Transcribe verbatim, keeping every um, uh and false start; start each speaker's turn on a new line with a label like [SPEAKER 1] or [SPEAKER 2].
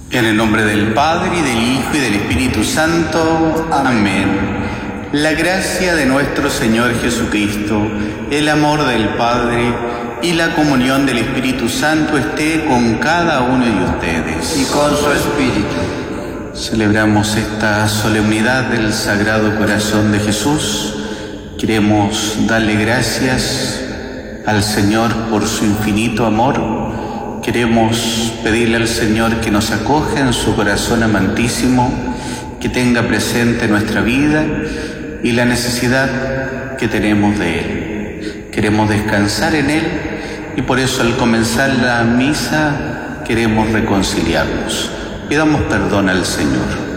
[SPEAKER 1] En el nombre del Padre, y del Hijo, y del Espíritu Santo. Amén. La gracia de nuestro Señor Jesucristo, el amor del Padre y la comunión del Espíritu Santo esté con cada uno de ustedes.
[SPEAKER 2] Y con su espíritu.
[SPEAKER 1] Celebramos esta solemnidad del Sagrado Corazón de Jesús. Queremos darle gracias al Señor por su infinito amor. Queremos pedirle al Señor que nos acoja en su corazón amantísimo, que tenga presente nuestra vida y la necesidad que tenemos de Él. Queremos descansar en Él y por eso al comenzar la misa queremos reconciliarnos. Pidamos perdón al Señor.